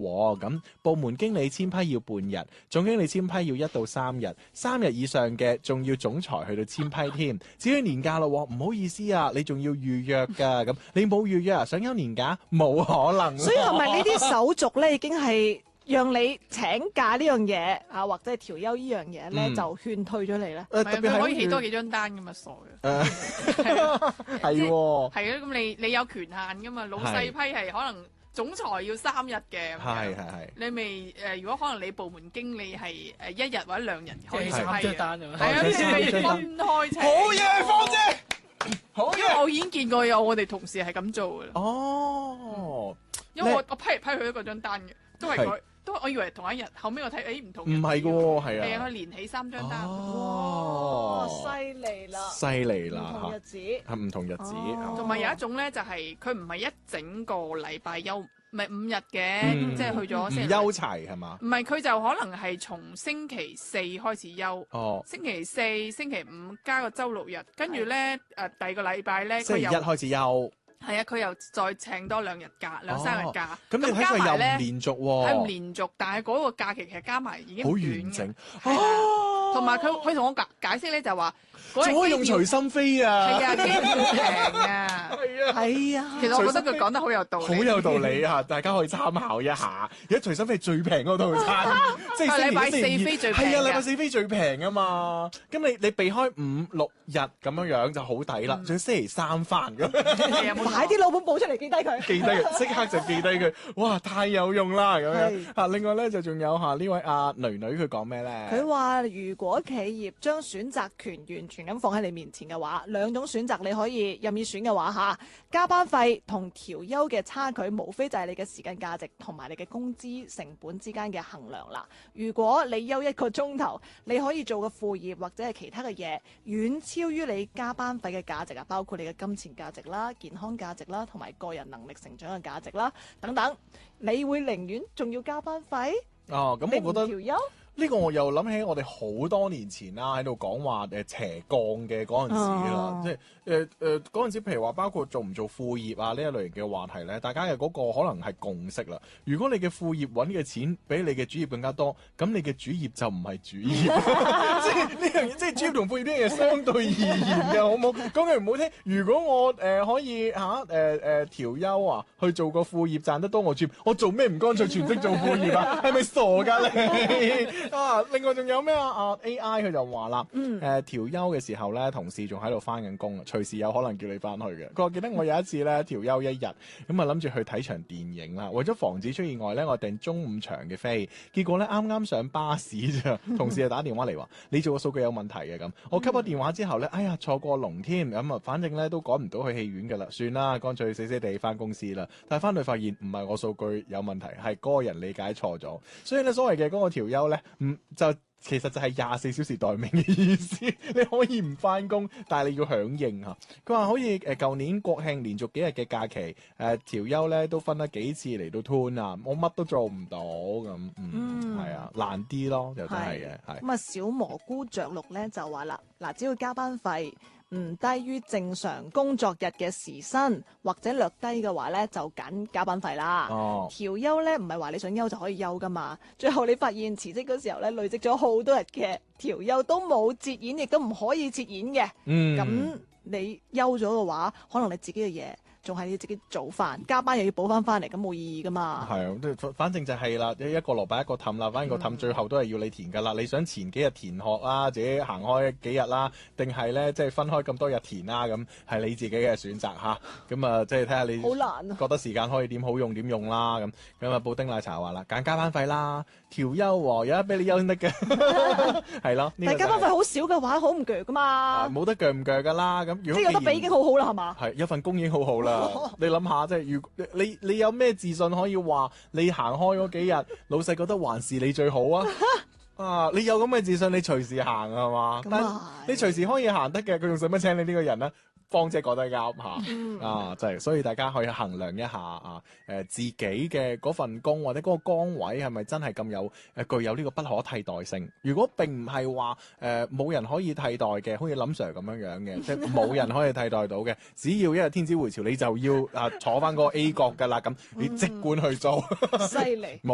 喎。咁部門經理簽批要半日，總經理簽批要1到3日，3日以上嘅仲要總裁去到簽批添。至於年假咯，唔好意思啊，你仲要預約㗎。咁你冇預約啊，想休年假冇可能。 所以係咪呢啲手續咧已經係讓你請假呢樣嘢啊，或者係調休呢樣嘢咧，就勸退咗你咧？ 特別係可以起多幾張單噶嘛，傻嘅。 係喎， 係啊，咁你有權限噶嘛？老細批係可能總裁要3日嘅。 係。 你未如果可能你部門經理係1日或者2日可以批 3張嘅。 單咁樣。 係啊，你係分開請。 好嘢，芳姐。好因為我已經見過有我哋同事係咁做嘅啦。 哦， 因為我批嚟批去都嗰張單嘅，都係佢。都我以為同一日，後尾我睇，唔同。 唔係嘅喎，係啊。 係啊，佢連起3張單。 哦， 犀利啦！ 犀利啦！ 唔同日子。 係唔同日子。 同埋有一種咧，就係佢唔係一整個禮拜休，唔係5日嘅，即係去咗星期。 休齊係嘛？ 唔係，佢就可能係從星期4開始休。 哦。 星期4、星期5加個週6日，跟住咧第二個禮拜咧， 星期1開始休。 係啊，佢又再請多2日假，2、3日假。 咁你睇佢又唔連續喎。 係唔連續，但係嗰個假期其實加埋已經好完整。 同埋佢同我解釋咧，就話仲可以用隨心飛啊。 係啊，機票平啊。 係啊。 其實我覺得佢講得好有道理。 好有道理啊！大家可以參考一下。而家隨心飛最平嗰套餐，即係禮拜4飛最平。 係啊，禮拜4飛最平啊嘛。咁你避開5、6日咁樣就好抵啦。仲要星期3返咁。 買啲老本簿出嚟記低佢。 記低佢，即刻就記低佢。哇，太有用啦咁樣。另外咧就仲有呢位阿女女佢講咩咧？ 佢話如果企業將選擇權完全咁放喺你面前嘅話，2種選擇你可以任意選嘅話嚇，加班費同調休嘅差距，無非就係你嘅時間價值同埋你嘅工資成本之間嘅衡量啦。如果你休1個鐘頭，你可以做嘅副業或者係其他嘅嘢，遠超於你加班費嘅價值啊，包括你嘅金錢價值啦、健康價值啦，同埋個人能力成長嘅價值啦，等等，你會寧願仲要加班費？ 哦，咁我覺得調休呢個我又諗起我哋好多年前啦，喺度講話斜槓嘅嗰陣時啦，即係嗰陣時，譬如話包括做唔做副業啊呢一類型嘅話題咧，大家嘅嗰個可能係共識啦。如果你嘅副業揾嘅錢比你嘅主業更加多，咁你嘅主業就唔係主業。即係呢樣嘢，即係主業同副業呢樣嘢相對而言嘅，好唔好？講句唔好聽，如果我可以調休啊，去做個副業賺得多我主業，我做咩唔乾脆全職做副業啊？係咪傻㗎你？另外仲有咩啊？AI 佢就話啦，調休嘅時候咧，同事仲喺度翻緊工啊，隨時有可能叫你翻去嘅。佢話記得我有一次咧調休1日，咁啊諗住去睇場電影啦，為咗防止出意外咧，我訂中午場嘅飛，結果咧啱啱上巴士咋，同事就打電話嚟話你做個數據有問題嘅咁，我吸咗電話之後咧，哎呀錯過龍添，咁啊反正咧都趕唔到去戲院噶啦，算啦，乾脆死死地翻公司啦。但係翻去發現唔係我數據有問題，係嗰個人理解錯咗，所以咧所謂嘅嗰個調休咧。就其實就係24小時待命嘅意思，你可以唔翻工，但係你要響應嚇。佢話可以舊年國慶連續幾日嘅假期調休咧都分咗幾次嚟到 turn 啊，我乜都做唔到咁，係啊，難啲咯，又真係嘅，係。 咁啊，小蘑菇着綠咧就話啦，嗱，只要加班費唔低於正常工作日嘅時薪，或者略低嘅話咧，就揀加班費啦。調休咧唔係話你想休就可以休噶嘛，最後你發現辭職嗰時候咧累積咗好多日嘅調休都冇折現，亦都唔可以折現嘅。咁你休咗嘅話，可能你自己嘅嘢仲係你自己做翻，加班又要補翻嚟，咁冇意義噶嘛。 係啊，反正就係啦，一個蘿蔔一個氹啦，反正個氹最後都係要你填噶啦。你想前幾日填學啦，自己行開幾日啦，定係咧即係分開咁多日填啦，咁係你自己嘅選擇吓。咁啊，即係睇下你好難啊， 覺得時間可以點好用點用啦。咁啊，布丁奶茶話啦，揀加班費啦，調休有得俾你休先得嘅，係咯。 但係加班費好少嘅話，好唔鋸噶嘛。 冇得鋸唔鋸噶啦。咁如果即係有得俾已經好好啦，係嘛？ 係一份工已經好好啦。你諗下，即係如你有咩自信可以話你行開嗰幾日，老細覺得還是你最好啊？啊，你有咁嘅自信，你隨時行係嘛？但你隨時可以行得嘅，佢仲使乜請你呢個人呢？芳姐講得啱吓，啊，即係所以大家可以衡量一下啊，自己嘅嗰份工或者嗰個崗位係咪真係咁有具有呢個不可替代性？如果並唔係話冇人可以替代嘅，好似林 Sir 咁樣嘅，即係冇人可以替代到嘅，只要一日天子回朝，你就要坐翻嗰個 A 角噶啦，咁你即管去做， 犀利。